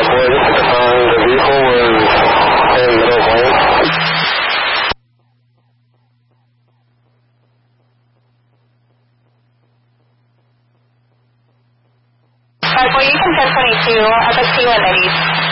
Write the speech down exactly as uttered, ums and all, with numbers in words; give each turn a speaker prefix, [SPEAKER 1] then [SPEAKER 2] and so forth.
[SPEAKER 1] boy, just to confirm, the vehicle was in the middle of lane.
[SPEAKER 2] Alright, well, you can ten twenty-two, up at T one ninety.